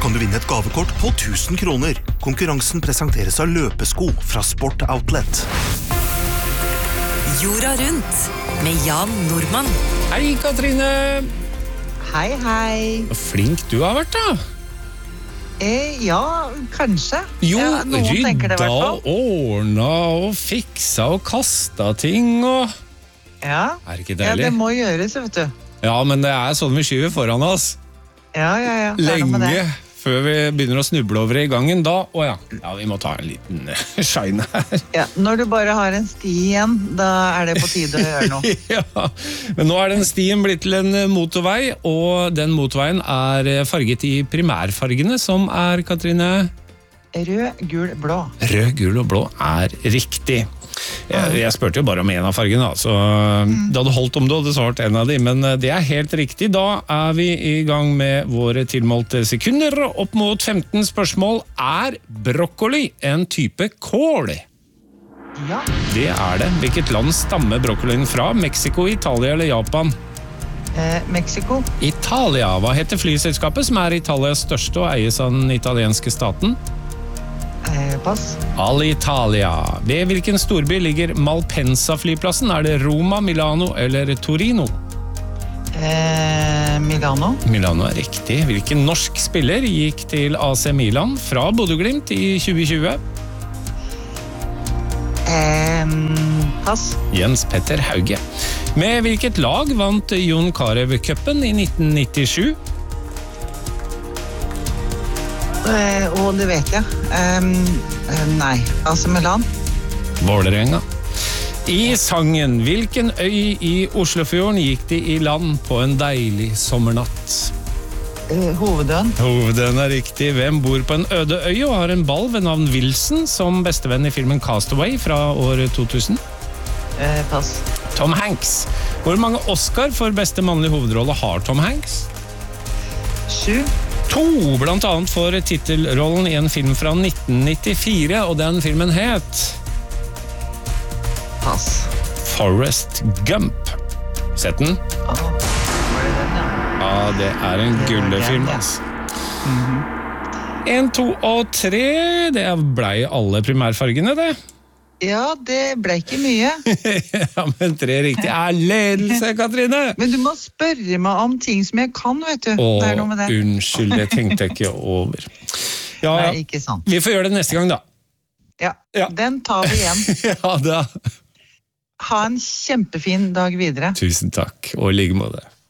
kan du vinne et gavekort på 1000 kroner. Konkurransen presenteres av løpesko fra Sport Outlet. Jorda rundt med Jan Nordmann. Hei, Katrine! Hei, hei. Hvor flink du har vært, da. Ja, kanskje. Jo, ja, noen tenker det i hvert fall. Ordna og fiksa og kasta ting og... Ja. Er det ikke deilig? Ja, det må gjøres, vet du. Ja, men det er sånn vi skyver foran oss. Ja. Lenge før vi begynner å snuble over i gangen da. Vi må ta en liten shine her. Ja, når du bare har en sti igjen, da er det på tide å gjøre noe. Ja, men nå er den stien blitt til en motorvei, og den motorveien er farget i primærfargene, som er, Katrine? Rød, gul, blå. Rød, gul og blå er riktig. Jeg spurte jo bare om en av fargene, så det hadde holdt om du hadde svart en av de, men det er helt riktig. Da er vi i gang med våre tilmålte sekunder. Opp mot 15 spørsmål. Er brokkoli en type kål? Ja. Det er det. Hvilket land stammer brokkolien fra? Mexico, Italia eller Japan? Mexico. Italia. Hva heter flyselskapet som er Italias største og eies av den italienske staten? Pass. Alitalia. Ved hvilken storby ligger Malpensa-flyplassen? Er det Roma, Milano eller Torino? Milano. Milano er riktig. Hvilken norsk spiller gikk til AC Milan fra Bodø/Glimt i 2020? Pass. Jens Petter Hauge. Med hvilket lag vant Jon Carew-cupen i 1997? Det vet jeg. Nei, AC Milan. Vålerenga. I sangen Hvilken øy i Oslofjorden gikk de i land på en deilig sommernatt? Hovedøen. Hovedøen er riktig. Hvem bor på en øde øy og har en ball ved navn Wilson som bestevenn i filmen Castaway fra år 2000? Pass. Tom Hanks. Hvor mange Oscar for beste mannlige hovedrolle har Tom Hanks? 7. 2, blant annet for titelrollen i en film fra 1994, og den filmen het Pass. Forrest Gump. Sett den? Var det den, ja? Ja, det er en gullefilm, altså. 1, 2 og 3, det blei alle primærfargene, det. Ja, det ble ikke mye. Ja, men 3 riktig er ledelse, Katrine. Men du må spørre meg om ting som jeg kan, vet du. Det er noe med det. Unnskyld, det tenkte jeg ikke over. Ja, Nei, ikke sant. Vi får gjøre det neste gang, da. Ja, den tar vi igjen. Ja, da. Ha en kjempefin dag videre. Tusen takk, og i like måte.